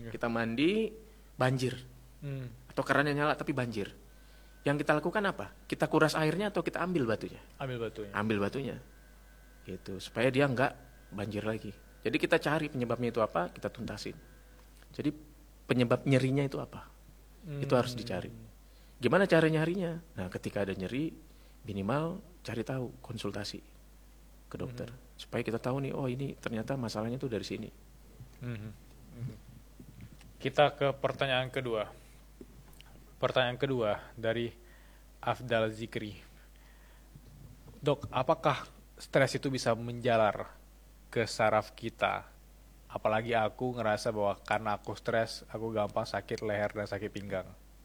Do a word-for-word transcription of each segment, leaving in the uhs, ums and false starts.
Okay. Kita mandi, banjir. Hmm. Atau kerannya nyala tapi banjir. Yang kita lakukan apa? Kita kuras airnya atau kita ambil batunya? Ambil batunya. Ambil batunya. Gitu, supaya dia nggak banjir lagi. Jadi kita cari penyebabnya itu apa, kita tuntasin. Jadi penyebab nyerinya itu apa? Hmm. Itu harus dicari. Gimana cara nyarinya? Nah, ketika ada nyeri, minimal cari tahu, konsultasi ke dokter. Hmm. Supaya kita tahu nih, oh ini ternyata masalahnya tuh dari sini. Hmm. Kita ke pertanyaan kedua. Pertanyaan kedua dari Afdal Zikri. Dok, apakah stres itu bisa menjalar ke saraf kita? Apalagi aku ngerasa bahwa karena aku stres, aku gampang sakit leher dan sakit pinggang.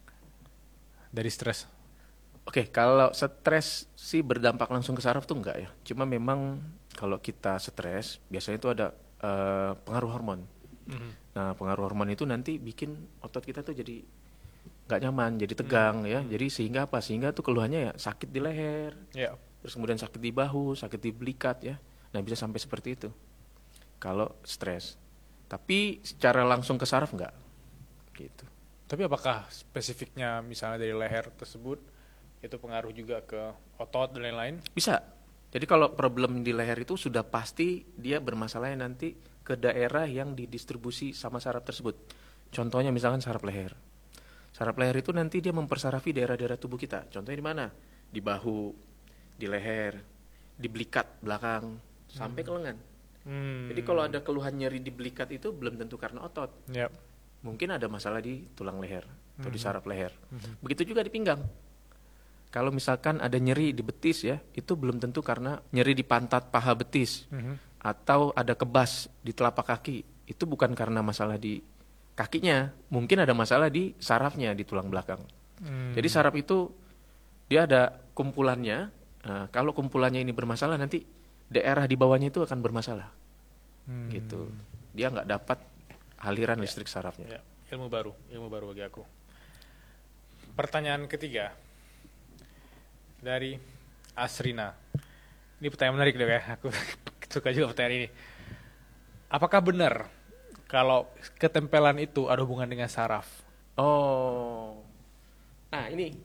Dari stres. Oke, kalau stres sih berdampak langsung ke saraf tuh enggak ya. Cuma memang kalau kita stres, biasanya itu ada uh, pengaruh hormon. Mm-hmm. Nah, pengaruh hormon itu nanti bikin otot kita tuh jadi nggak nyaman, jadi tegang. Mm-hmm. Ya. Jadi sehingga apa? Sehingga tuh keluhannya ya sakit di leher, yeah. Terus kemudian sakit di bahu, sakit di belikat ya. Nah, bisa sampai seperti itu kalau stres. Tapi secara langsung ke saraf enggak. Gitu. Tapi apakah spesifiknya misalnya dari leher tersebut itu pengaruh juga ke otot dan lain-lain? Bisa. Jadi kalau problem di leher itu sudah pasti dia bermasalahnya nanti ke daerah yang didistribusi sama saraf tersebut. Contohnya misalkan saraf leher. Saraf leher itu nanti dia mempersarafi daerah-daerah tubuh kita. Contohnya di mana? Di bahu, di leher, di belikat belakang, hmm. sampai ke lengan. Hmm. Jadi kalau ada keluhan nyeri di belikat itu belum tentu karena otot. Yep. Mungkin ada masalah di tulang leher atau hmm. di saraf leher. Hmm. Begitu juga di pinggang. Kalau misalkan ada nyeri di betis ya, itu belum tentu karena nyeri di pantat paha betis. Hmm. Atau ada kebas di telapak kaki. Itu bukan karena masalah di kakinya, mungkin ada masalah di sarafnya, di tulang belakang. Hmm. Jadi saraf itu dia ada kumpulannya. Nah, kalau kumpulannya ini bermasalah, nanti daerah di bawahnya itu akan bermasalah. Hmm. Gitu. Dia nggak dapat aliran ya. Listrik sarafnya. Ya. Ilmu baru, ilmu baru bagi aku. Pertanyaan ketiga dari Asrina. Ini pertanyaan menarik dong ya. Aku suka juga pertanyaan ini. Apakah benar kalau ketempelan itu ada hubungan dengan saraf? Oh, nah ini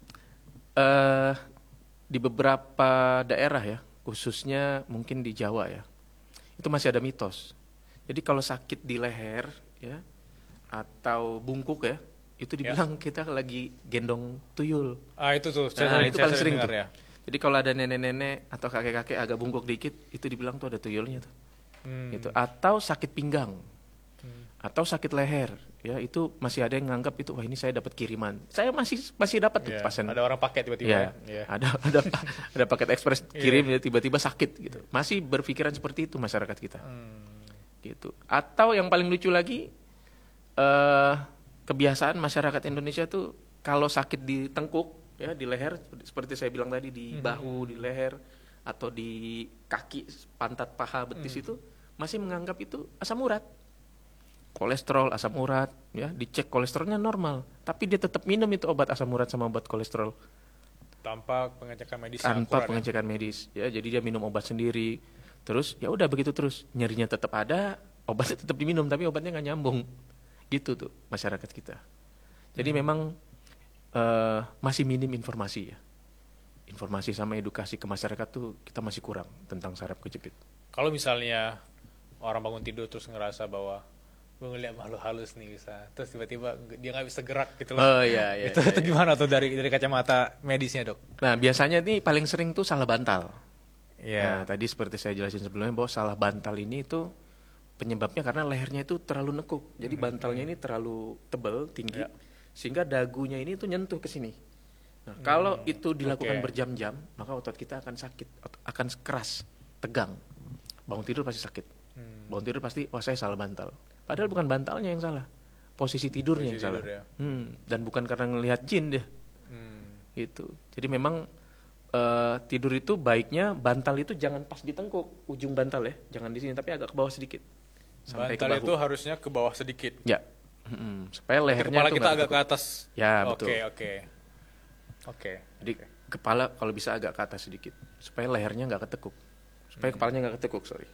uh, di beberapa daerah ya, khususnya mungkin di Jawa ya, itu masih ada mitos. Jadi kalau sakit di leher ya atau bungkuk ya, itu dibilang ya. Kita lagi gendong tuyul. Ah itu tuh, nah, itu paling sering tuh. Ya. Jadi kalau ada nenek-nenek atau kakek-kakek agak bungkuk dikit, itu dibilang tuh ada tuyulnya tuh. Hmm. Gitu. Atau sakit pinggang. Atau sakit leher, ya itu masih ada yang nganggap itu wah ini saya dapat kiriman. Saya masih masih dapat tuh yeah, pasien. Ada orang pakai tiba-tiba. Yeah, yeah. Ada ada ada paket ekspres kirim yeah. tiba-tiba sakit gitu. Masih berpikiran seperti itu masyarakat kita. Hmm. Gitu. Atau yang paling lucu lagi uh, kebiasaan masyarakat Indonesia tuh kalau sakit di tengkuk ya di leher seperti saya bilang tadi di hmm. bahu, di leher atau di kaki, pantat, paha, betis hmm. itu masih menganggap itu asam urat. Kolesterol, asam urat, ya dicek kolesterolnya normal, tapi dia tetap minum itu obat asam urat sama obat kolesterol tanpa pengecekan medis. Tanpa pengecekan ya? medis, ya jadi dia minum obat sendiri, terus ya udah begitu terus nyerinya tetap ada, obatnya tetap diminum tapi obatnya nggak nyambung, gitu tuh masyarakat kita. Jadi hmm. memang uh, masih minim informasi ya, informasi sama edukasi ke masyarakat tuh kita masih kurang tentang saraf kejepit. Kalau misalnya orang bangun tidur terus ngerasa bahwa gue ngeliat makhluk halus nih bisa, terus tiba-tiba dia nggak bisa gerak gitu loh. Oh iya iya. itu, iya, itu gimana tuh dari dari kacamata medisnya dok? Nah biasanya nih paling sering tuh salah bantal. Iya. Nah tadi seperti saya jelasin sebelumnya bahwa salah bantal ini itu penyebabnya karena lehernya itu terlalu nekuk. Jadi hmm. bantalnya ini terlalu tebal tinggi, ya. Sehingga dagunya ini tuh nyentuh ke sini. Nah kalau hmm. itu dilakukan okay. berjam-jam, maka otot kita akan sakit, akan keras, tegang. Bangun tidur pasti sakit. Hmm. Bangun tidur pasti, wah saya salah bantal. Padahal bukan bantalnya yang salah, posisi tidurnya posisi yang salah. Tidur, ya. hmm, dan bukan karena ngelihat jin deh. Hmm. Gitu. Jadi memang uh, tidur itu baiknya bantal itu jangan pas di tengkuk, ujung bantal ya, jangan di sini tapi agak ke bawah sedikit. Sampai bantal itu harusnya ke bawah sedikit. Ya. Hmm, supaya lehernya kepala itu kita agak ke atas. Ya betul. Oke oke. Oke. Jadi okay. kepala kalau bisa agak ke atas sedikit, supaya lehernya nggak ketekuk, supaya hmm. kepalanya nggak ketekuk sorry.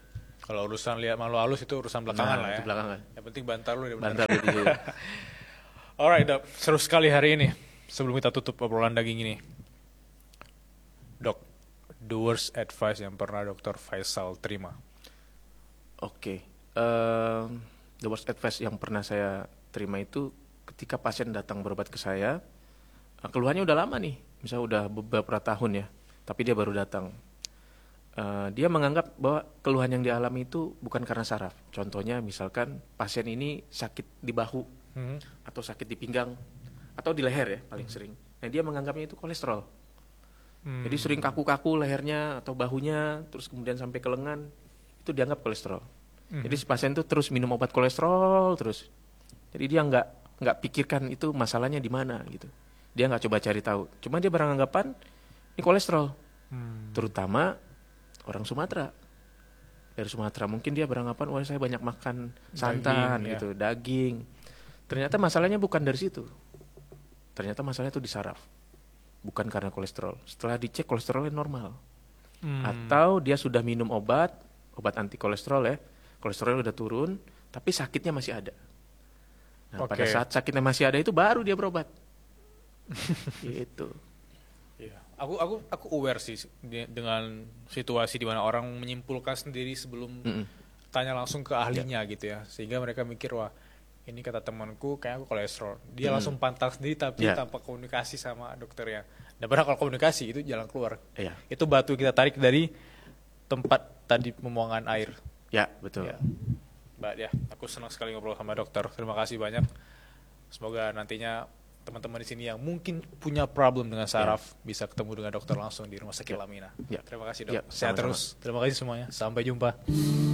Kalau urusan lihat malu halus itu urusan belakangan Nah, lah ya. itu belakangan. Yang penting bantal lu udah benar. Bantal itu juga. Alright, Dok. Seru sekali hari ini. Sebelum kita tutup obrolan daging ini. Dok, the worst advice yang pernah dokter Faisal terima. Oke, Ehm, the worst advice yang pernah saya terima itu ketika pasien datang berobat ke saya, eh, keluhannya udah lama nih, misalnya udah beberapa tahun ya, tapi dia baru datang. Eh, dia menganggap bahwa keluhan yang dialami itu bukan karena saraf. Contohnya misalkan pasien ini sakit di bahu Hmm. atau sakit di pinggang atau di leher ya paling sering. Nah dia menganggapnya itu kolesterol. Hmm. Jadi sering kaku-kaku lehernya atau bahunya, terus kemudian sampai ke lengan, itu dianggap kolesterol. Hmm. Jadi si pasien tuh terus minum obat kolesterol terus. Jadi dia nggak nggak pikirkan itu masalahnya di mana gitu. Dia nggak coba cari tahu. Cuma dia beranggapan ini kolesterol. Hmm. Terutama orang Sumatera. Dari Sumatera mungkin dia beranggapan wah saya banyak makan santan Daging, gitu, daging. Ternyata masalahnya bukan dari situ. Ternyata masalahnya itu di saraf. Bukan karena kolesterol. Setelah dicek kolesterolnya normal. Hmm. Atau dia sudah minum obat, obat anti kolesterol ya. Kolesterol udah turun, tapi sakitnya masih ada. Nah, Oke. pada saat sakitnya masih ada itu baru dia berobat. Gitu. Iya. Aku aku aku aware sih di- dengan situasi di mana orang menyimpulkan sendiri sebelum Mm-mm. tanya langsung ke ahlinya gitu ya. Sehingga mereka mikir wah ini kata temanku kayak aku kolesterol. Dia Mm. langsung pantang sendiri tapi Ya. tanpa komunikasi sama dokternya. Dan padahal kalau komunikasi itu jalan keluar. Iya. Itu batu kita tarik dari tempat tadi pembuangan air. Ya, betul. Ya. Mbak ya, aku senang sekali ngobrol sama dokter. Terima kasih banyak. Semoga nantinya teman-teman di sini yang mungkin punya problem dengan saraf bisa ketemu dengan dokter langsung di Rumah Sakit Ya. Lamina. Ya. Terima kasih dok. Ya, Sehat sama-sama. terus. Terima kasih semuanya. Sampai jumpa.